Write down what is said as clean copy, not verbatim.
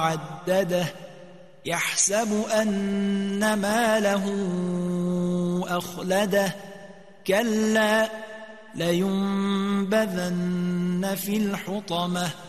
عدده يحسب أن ماله أخلده كلا لينبذن في الحطمة